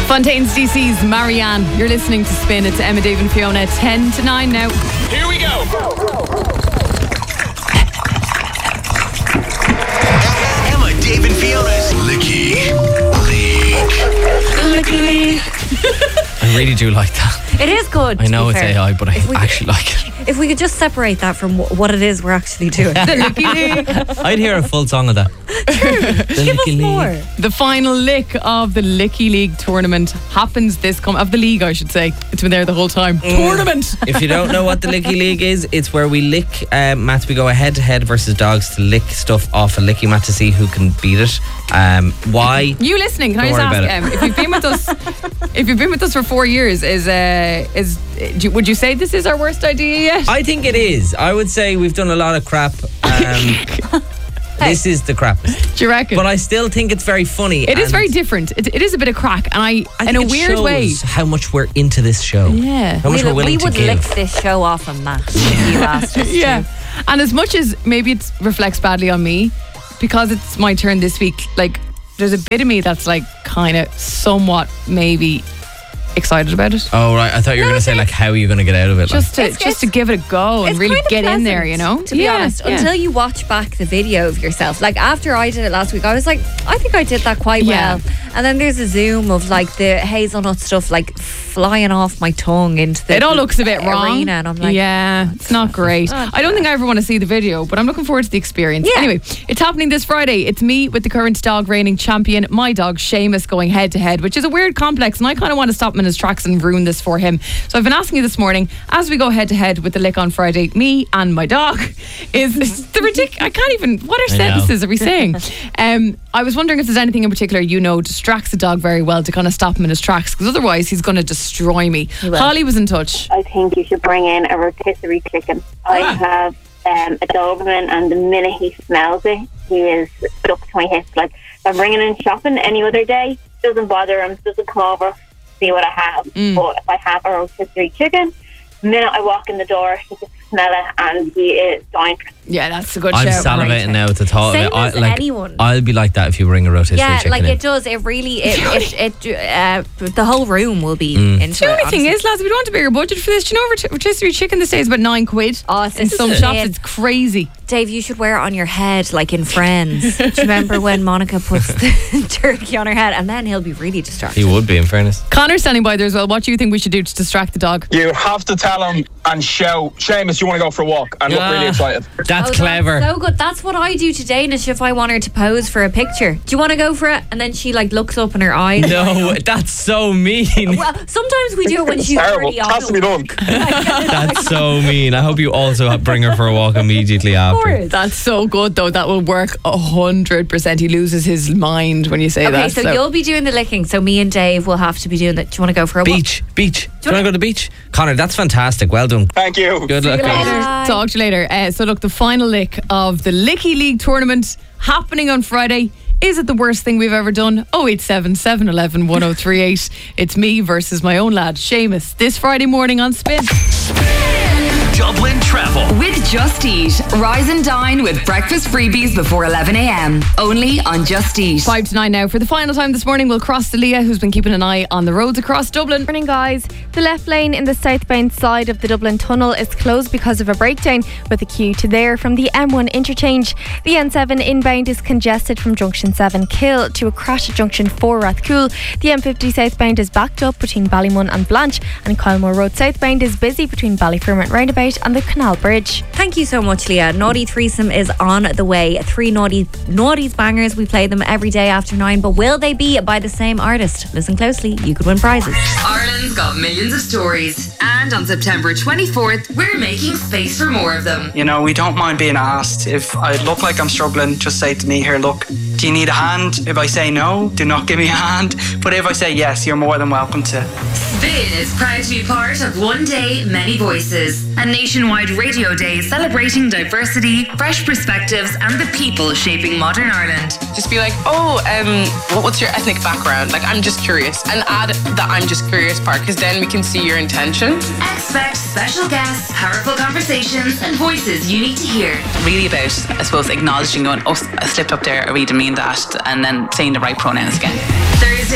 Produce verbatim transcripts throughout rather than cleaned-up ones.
Fontaines D C's Marianne. You're listening to Spin. It's Emma, Dave and Fiona. ten to nine now. Here we go. Emma, Dave and Fiona's Licky League. Licky League. I really do like that. It is good. I know to be it's fair. A I, but I If we- actually like it. If we could just separate that from wh- what it is we're actually doing. The Licky League. I'd hear a full song of that. The Give us Licky more. League. The final lick of the Licky League tournament happens this come of the league, I should say. It's been there the whole time. Tournament. If you don't know what the Licky League is, it's where we lick um, mats. We go head to head versus dogs to lick stuff off a licky mat to see who can beat it. Um, why? You listening? Can Don't I just worry ask? about Um, if you've been with us, if you've been with us for four years, is uh, is do, would you say this is our worst idea yet? I think it is. I would say we've done a lot of crap. Um, This is the crappiest. Do you reckon? But I still think it's very funny. It is and very different. It, it is a bit of crack, and I, I in think a it weird shows way. how much we're into this show. Yeah. How much we, we're willing we to would give. lick this show off a mat if you asked us Yeah. to. And as much as maybe it reflects badly on me, because it's my turn this week, like, there's a bit of me that's like kind of somewhat maybe excited about it. Oh right, I thought you were No, going to say like how are you going to get out of it? Just to It's- just to it's- give it a go and It's really kind of get in there, pleasant, you know? To be Yeah, honest, yeah. until you watch back the video of yourself. Like after I did it last week, I was like, I think I did that quite Yeah. well. And then there's a zoom of like the hazelnut stuff like flying off my tongue into the It all looks a bit wrong. arena, and I'm like, yeah, it's not great. I don't think I ever want to see the video, but I'm looking forward to the experience. Yeah. Anyway, it's happening this Friday. It's me with the current dog reigning champion, my dog Seamus, going head to head, which is a weird complex, and I kind of want to stop him in his tracks and ruin this for him. So I've been asking you this morning, as we go head to head with the lick on Friday, me and my dog, is the ridiculous. I can't even. What are I know. sentences are we saying? um, I was wondering if there's anything in particular you know distracts the dog very well to kind of stop him in his tracks, because otherwise he's going to destroy me. will. Holly was in touch. I think you should bring in a rotisserie chicken. I Ah. have um, a Doberman, and the minute he smells it, he is stuck to my hips. Like, if I'm bringing in shopping any other day, doesn't bother him, doesn't come over, see what I have. Mm. But if I have a rotisserie chicken, the minute I walk in the door, he can smell it, and he is dying. Yeah, that's a good I'm shout. salivating now at the thought Same of it. I, as like, anyone. I'll be like that if you bring a rotisserie yeah, chicken like in. it does. It really, it, it, it uh, the whole room will be Mm. into The it. only thing honestly. is, lads, we don't want a bigger budget for this. Do you know rot- rotisserie chicken these days is about nine quid? Oh, it's in some insane. shops, it's crazy. Dave, you should wear it on your head like in Friends. Do you remember when Monica puts the turkey on her head, and then he'll be really distracted. He would be, in fairness. Connor's standing by there as well. What do you think we should do to distract the dog? You have to tell him and shout, Seamus, you want to go for a walk? And look Ah. really excited. That's Oh, clever. That's so good. That's what I do to Danish if I want her to pose for a picture. Do you want to go for it? And then she like looks up in her eyes. No, that's so mean. Well, sometimes we do it when she's Terrible. already It on. has to be done. That's so mean. I hope you also bring her for a walk immediately after. That's so good, though. That will work a hundred percent. He loses his mind when you say Okay, that. so, you'll be doing the licking. So me and Dave will have to be doing that. Do you want to go for a walk? Beach, beach. Do you want to go to the beach? Connor, that's fantastic. Well done. Thank you. Good luck. guys. Bye. Talk to you later. Uh, so look, the final lick of the Licky League tournament happening on Friday. Is it the worst thing we've ever done? oh eight seven, seven one one, one oh three eight. It's me versus my own lad, Seamus, this Friday morning on Spin. Dublin Travel. With Just Eat. Rise and dine with breakfast freebies before eleven a.m. Only on Just Eat. Five to nine now. For the final time this morning, we'll cross to Leah, who's been keeping an eye on the roads across Dublin. Morning, guys. The left lane in the southbound side of the Dublin Tunnel is closed because of a breakdown, with a queue to there from the M one interchange. The N seven inbound is congested from junction seven Kill to a crash at junction four Rathcoole. The M fifty southbound is backed up between Ballymun and Blanche, and Kylemore Road southbound is busy between Ballyfermot roundabout and the Canal Bridge. Thank you so much, Leah. Naughty Threesome is on the way. Three naughty naughties bangers. We play them every day after nine, but will they be by the same artist? Listen closely. You could win prizes. Ireland's got millions of stories. And on September twenty-fourth, we're making space for more of them. You know, we don't mind being asked. If I look like I'm struggling, just say to me, here, look, do you need a hand? If I say no, do not give me a hand. But if I say yes, you're more than welcome to. Spin is proud to be part of One Day, Many Voices, a nationwide radio day celebrating diversity, fresh perspectives, and the people shaping modern Ireland. Just be like, oh, um, what- what's your ethnic background? Like, I'm just curious. And add the I'm just curious part, because then we can see your intention. Expect special guests, powerful conversations, and voices you need to hear. Really about, I suppose, acknowledging going, oh, I slipped up there, I really didn't mean that, and then saying the right pronouns again. Thursday, September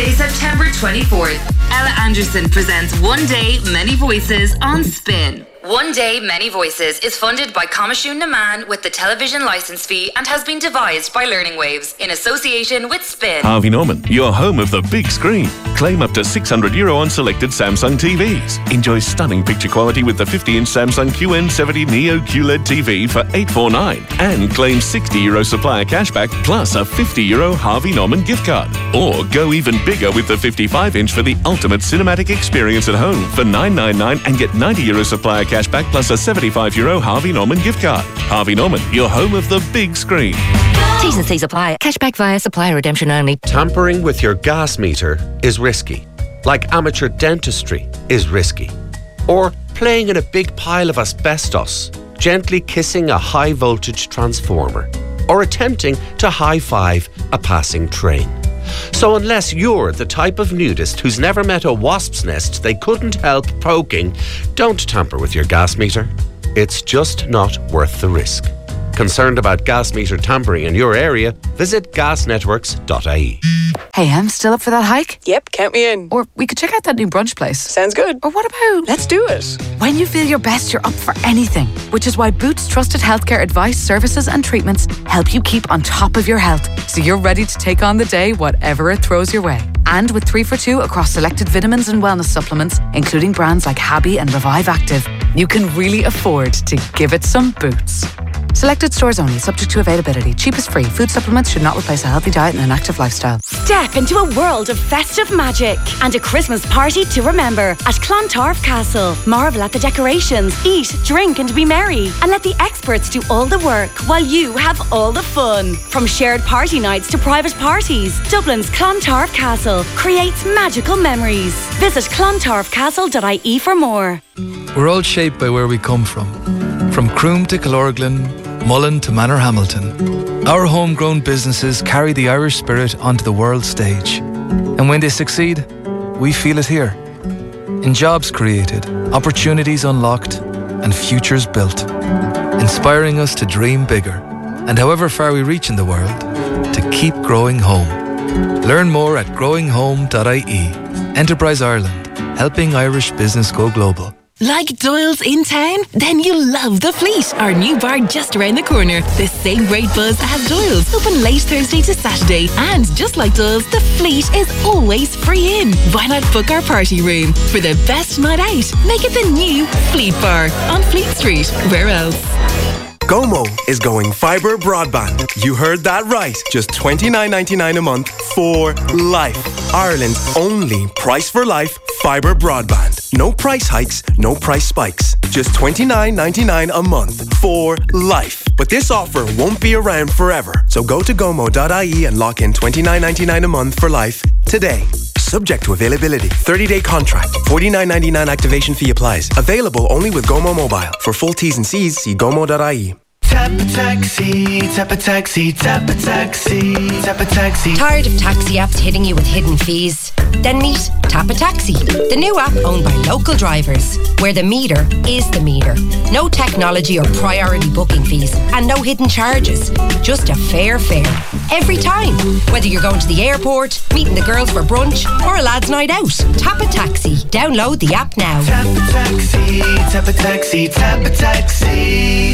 September twenty-fourth, Ella Anderson presents One Day, Many Voices on Spin. One Day, Many Voices is funded by Comishún na Man with the television licence fee and has been devised by Learning Waves in association with Spin. Harvey Norman, your home of the big screen. Claim up to six hundred euro on selected Samsung T Vs. Enjoy stunning picture quality with the fifty inch Samsung Q N seventy Neo Q L E D T V for eight forty-nine. And claim sixty euro supplier cashback plus a fifty euro Harvey Norman gift card. Or go even bigger with the fifty-five inch for the ultimate cinematic experience at home for nine ninety-nine and get ninety euro supplier cashback plus a seventy-five euro Harvey Norman gift card. Harvey Norman, your home of the big screen. T's and C's apply. Cashback via supplier redemption only. Tampering with your gas meter is risky. Like amateur dentistry is risky. Or playing in a big pile of asbestos, gently kissing a high voltage transformer, or attempting to high-five a passing train. So unless you're the type of nudist who's never met a wasp's nest they couldn't help poking, don't tamper with your gas meter. It's just not worth the risk. Concerned about gas meter tampering in your area? Visit gas networks dot I E. Hey, I'm still up for that hike? Yep, count me in. Or we could check out that new brunch place. Sounds good. Or what about... Let's do it. When you feel your best, you're up for anything. Which is why Boots trusted healthcare advice, services and treatments help you keep on top of your health. So you're ready to take on the day, whatever it throws your way. And with three for two across selected vitamins and wellness supplements, including brands like Habby and Revive Active, you can really afford to give it some Boots. Selected stores only, subject to availability. Cheap is free. Food supplements should not replace a healthy diet and an active lifestyle. Step into a world of festive magic and a Christmas party to remember at Clontarf Castle. Marvel at the decorations, eat, drink and be merry. And let the experts do all the work while you have all the fun. From shared party nights to private parties, Dublin's Clontarf Castle creates magical memories. Visit clontarf castle dot I E for more. We're all shaped by where we come from. From Croom to Killorglin, Mullen to Manorhamilton. Our homegrown businesses carry the Irish spirit onto the world stage. And when they succeed, we feel it here. In jobs created, opportunities unlocked, and futures built. Inspiring us to dream bigger, and however far we reach in the world, to keep growing home. Learn more at growing home dot I E. Enterprise Ireland, helping Irish business go global. Like Doyle's in town? Then you'll love The Fleet, our new bar just around the corner. The same great buzz as Doyle's, open late Thursday to Saturday. And just like Doyle's, The Fleet is always free in. Why not book our party room? For the best night out, make it the new Fleet Bar on Fleet Street. Where else? Gomo is going fibre broadband. You heard that right. Just twenty-nine ninety-nine a month for life. Ireland's only price for life fibre broadband. No price hikes, no price spikes. Just twenty-nine ninety-nine a month for life. But this offer won't be around forever. So go to gomo dot I E and lock in twenty-nine ninety-nine a month for life today. Subject to availability. thirty day contract. forty-nine ninety-nine activation fee applies. Available only with Gomo Mobile. For full T's and C's, see gomo dot I E. Tap a taxi, tap a taxi, tap a taxi, tap a taxi. Tired of taxi apps hitting you with hidden fees? Then meet Tap a Taxi, the new app owned by local drivers, where the meter is the meter. No technology or priority booking fees, and no hidden charges. Just a fair fare every time. Whether you're going to the airport, meeting the girls for brunch, or a lad's night out. Tap a Taxi. Download the app now. Tap a taxi, tap a taxi, tap a taxi.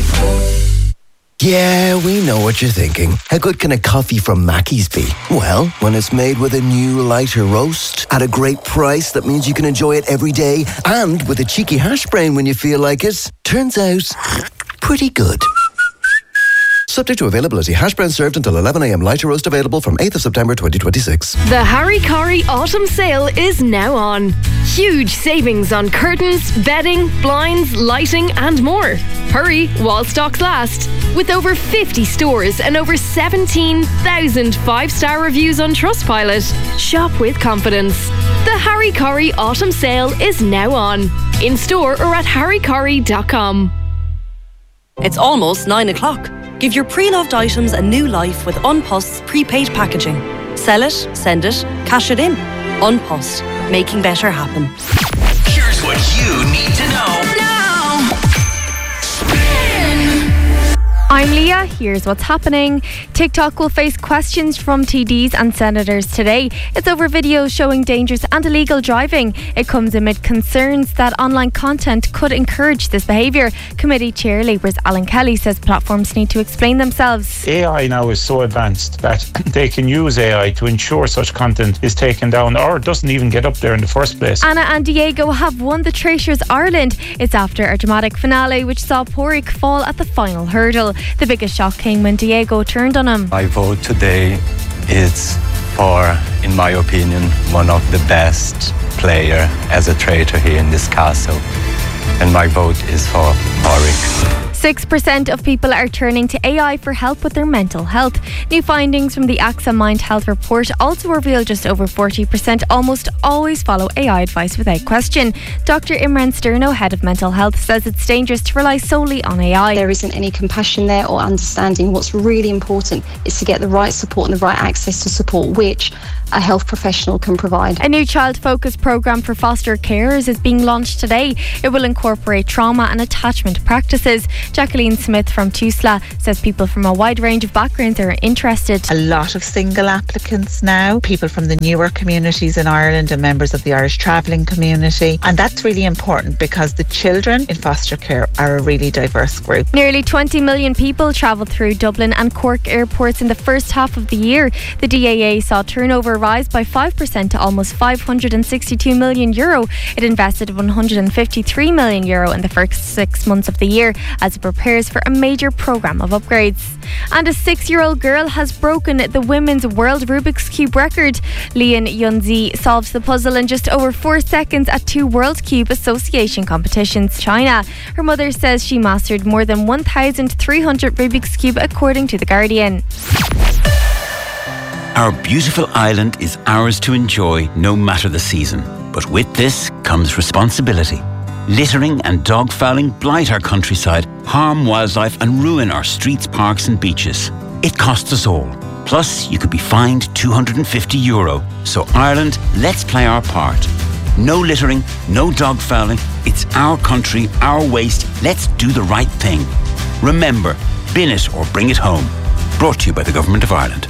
Yeah, we know what you're thinking. How good can a coffee from Mackey's be? Well, when it's made with a new lighter roast at a great price that means you can enjoy it every day and with a cheeky hash brown when you feel like it, turns out pretty good. Subject to availability. Hash brown served until eleven a m. Lighter roast available from eighth of September twenty twenty-six. The Harry Corrie Autumn Sale is now on. Huge savings on curtains, bedding, blinds, lighting and more. Hurry while stocks last. With over fifty stores and over seventeen thousand five-star reviews on Trustpilot. Shop with confidence. The Harry Corrie Autumn Sale is now on. In store or at harry corrie dot com. It's almost nine o'clock. Give your pre-loved items a new life with Unpost's prepaid packaging. Sell it, send it, cash it in. Unpost, making better happen. Here's what you need to know now. I'm Leah. Here's what's happening. TikTok will face questions from T Ds and senators today. It's over videos showing dangerous and illegal driving. It comes amid concerns that online content could encourage this behaviour. Committee Chair Labour's Alan Kelly says platforms need to explain themselves. A I now is so advanced that they can use A I to ensure such content is taken down or doesn't even get up there in the first place. Anna and Diego have won the Traitors Ireland. It's after a dramatic finale which saw Porrick fall at the final hurdle. The biggest shock came when Diego turned on him. My vote today is for, in my opinion, one of the best player as a traitor here in this castle. And my vote is for Porrick. six percent of people are turning to A I for help with their mental health. New findings from the A X A Mind Health report also reveal just over forty percent almost always follow A I advice without question. Doctor Imran Sterno, head of mental health, says it's dangerous to rely solely on A I. There isn't any compassion there or understanding. What's really important is to get the right support and the right access to support, which a health professional can provide. A new child-focused programme for foster carers is being launched today. It will incorporate trauma and attachment practices. Jacqueline Smith from Tusla says people from a wide range of backgrounds are interested. A lot of single applicants now, people from the newer communities in Ireland and members of the Irish travelling community. And that's really important because the children in foster care are a really diverse group. Nearly twenty million people travelled through Dublin and Cork airports in the first half of the year. The D A A saw turnover rise by five percent to almost five hundred sixty-two million euro. It invested one hundred fifty-three million euro in the first six months of the year as it prepares for a major programme of upgrades. And a six-year-old girl has broken the women's world Rubik's Cube record. Leon Yunzi solves the puzzle in just over four seconds at two World Cube Association competitions, China. Her mother says she mastered more than one thousand three hundred Rubik's Cube, according to The Guardian. Our beautiful island is ours to enjoy no matter the season. But with this comes responsibility. Littering and dog fouling blight our countryside, harm wildlife and ruin our streets, parks and beaches. It costs us all. Plus, you could be fined two hundred fifty euro. So Ireland, let's play our part. No littering, no dog fouling. It's our country, our waste. Let's do the right thing. Remember, bin it or bring it home. Brought to you by the Government of Ireland.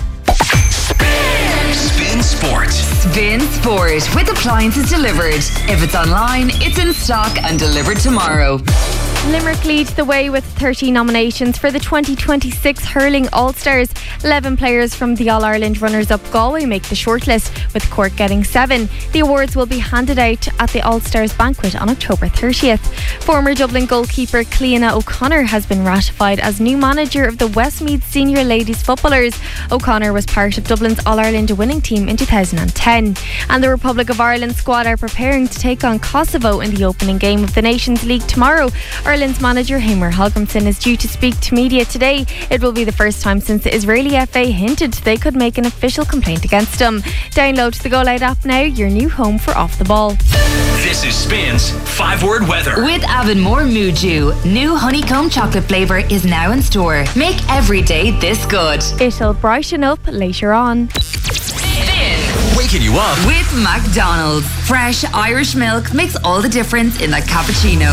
Spin Sport. Spin Sport with appliances delivered. If it's online, it's in stock and delivered tomorrow. Limerick leads the way with thirty nominations for the twenty twenty-six Hurling All-Stars. eleven players from the All-Ireland runners-up Galway make the shortlist, with Cork getting seven. The awards will be handed out at the All-Stars banquet on October thirtieth. Former Dublin goalkeeper Cleona O'Connor has been ratified as new manager of the Westmeath Senior Ladies Footballers. O'Connor was part of Dublin's All-Ireland winning team in two thousand ten. And the Republic of Ireland squad are preparing to take on Kosovo in the opening game of the Nations League tomorrow. Ireland's manager Heimer Hallgrímsson is due to speak to media today. It will be the first time since the Israeli F A hinted they could make an official complaint against him. Download the Go Loud app now, your new home for Off the Ball. This is Spin's five-word weather. With Avonmore Muju, new honeycomb chocolate flavour is now in store. Make every day this good. It'll brighten up later on. Waking you up With McDonald's. Fresh Irish milk makes all the difference in a cappuccino.